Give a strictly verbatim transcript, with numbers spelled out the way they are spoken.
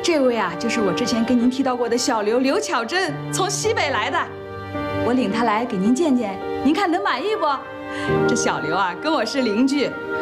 这位啊，就是我之前跟您提到过的小刘刘巧珍，从西北来的。我领她来给您见见，您看能满意不？这小刘啊，跟我是邻居，